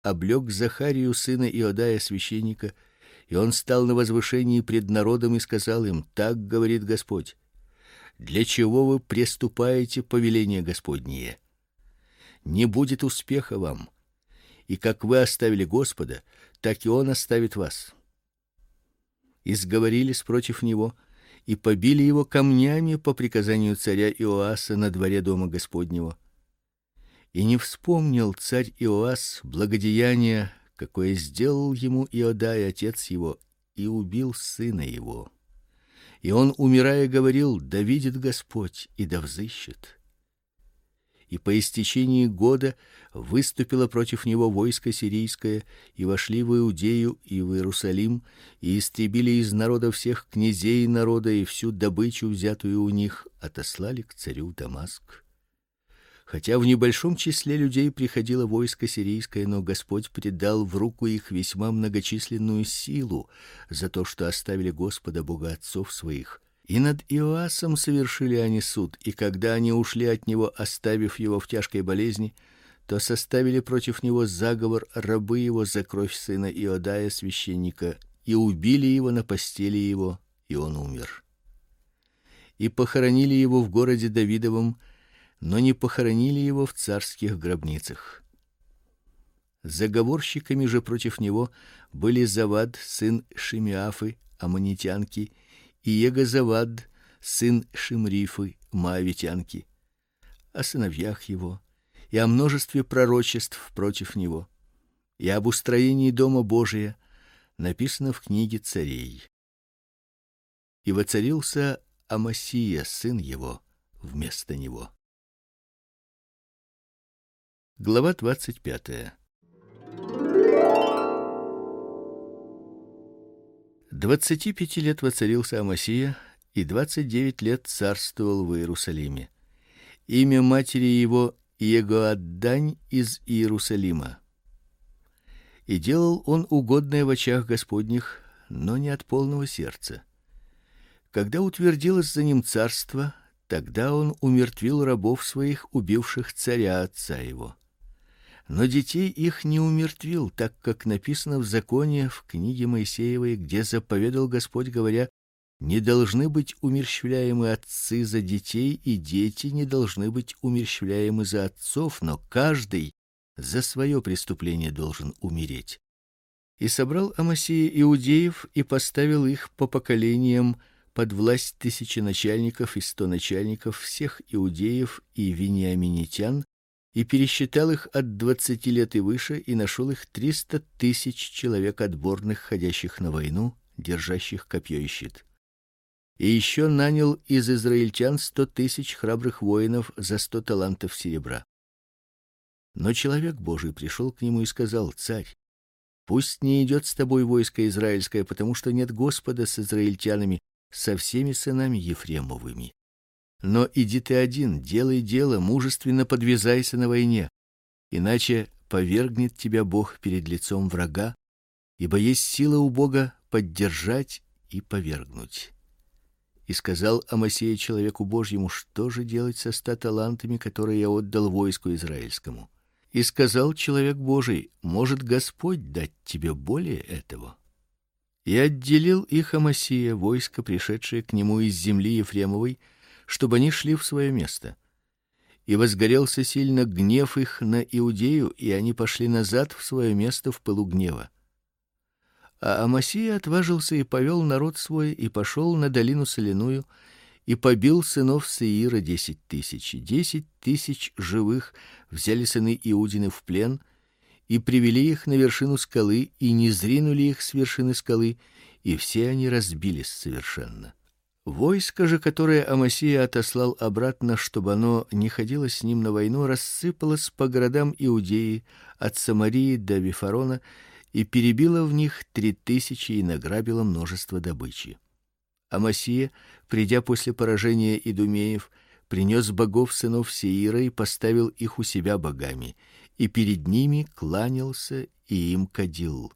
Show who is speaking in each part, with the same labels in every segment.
Speaker 1: облёк Захарию сына Иодая священника, и он стал на возвышении пред народом и сказал им: так говорит Господь: для чего вы преступаете повеление Господнее? Не будет успеха вам. И как вы оставили Господа, так и он оставит вас. И сговорились против него и побили его камнями по приказанию царя Иоаса на дворе дома Господнего. И не вспомнил царь Иоас благодеяния, какое сделал ему Иодай отец его, и убил сына его. И он, умирая, говорил: да видит Господь и да взыщет. И по истечении года выступило против него войско сирийское, и вошли в Иудею и в Иерусалим, и истребили из народа всех князей народа, и всю добычу, взятую у них, отослали к царю в Дамаск. Хотя в небольшом числе людей приходило войско сирийское, но Господь предал в руку их весьма многочисленную силу за то, что оставили Господа Бога отцов своих. И над Иоасом совершили они суд, и когда они ушли от него, оставив его в тяжкой болезни, то составили против него заговор рабы его за кровь сына Иодая священника, и убили его на постели его, и он умер. И похоронили его в городе Давидовом, но не похоронили его в царских гробницах. Заговорщиками же против него были Завад сын Шимеафы, аммонитянки, и Егозавад сын Шимрифы, моавитянки, о сыновьях его и о множестве пророчеств против него, и об устроении дома Божия написано в книге Царей. И воцарился Амасия сын его вместо него. Глава 25. 25 лет воцарился Амасия, и 29 лет царствовал в Иерусалиме. Имя матери его Егоаддань из Иерусалима. И делал он угодное в очах Господних, но не от полного сердца. Когда утвердилось за ним царство, тогда он умертвил рабов своих, убивших царя отца его. Но детей их не умертвил, так как написано в законе в книге Моисеевой, где заповедал Господь, говоря: не должны быть умерщвляемы отцы за детей, и дети не должны быть умерщвляемы за отцов, но каждый за свое преступление должен умереть. И собрал Амасия иудеев и поставил их по поколениям под власть 1000 начальников и 100 начальников всех иудеев и вениаминитян, и пересчитал их от 20 лет и выше, и нашел их 300 000 человек отборных, ходящих на войну, держащих копье и щит. И еще нанял из израильтян 100 000 храбрых воинов за 100 талантов серебра. Но человек Божий пришел к нему и сказал: царь, пусть не идет с тобой войско израильское, потому что нет Господа с израильтянами, со всеми сынами Ефремовыми. Но иди ты один, делай дело, мужественно подвязайся на войне, иначе повергнет тебя Бог перед лицом врага, ибо есть сила у Бога поддержать и повергнуть. И сказал Амасия человеку Божьему: что же делать со 100 талантами, которые я отдал войску израильскому? И сказал человек Божий: может Господь дать тебе более этого? И отделил их Амасия, войско, пришедшее к нему из земли Ефремовой, чтобы они шли в свое место. И возгорелся сильно гнев их на Иудею, и они пошли назад в свое место в пылу гнева. А Амасия отважился и повел народ свой, и пошел на долину соляную, и побил сынов Сеира 10 000. 10 000 живых взяли сыны Иудины в плен, и привели их на вершину скалы, и низринули их с вершины скалы, и все они разбились совершенно. Войско же, которое Амасия отослал обратно, чтобы оно не ходило с ним на войну, рассыпалось по городам Иудеи от Самарии до Вифарона, и перебило в них 3000 и награбило множество добычи. Амасия, придя после поражения идумеев, принес богов сынов Сеира и поставил их у себя богами, и перед ними кланялся и им кадил.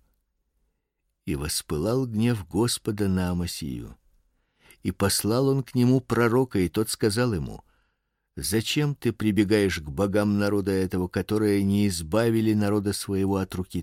Speaker 1: И воспылал гнев Господа на Амасию. И послал он к нему пророка, и тот сказал ему: Зачем ты прибегаешь к богам народа этого, которые не избавили народа своего от руки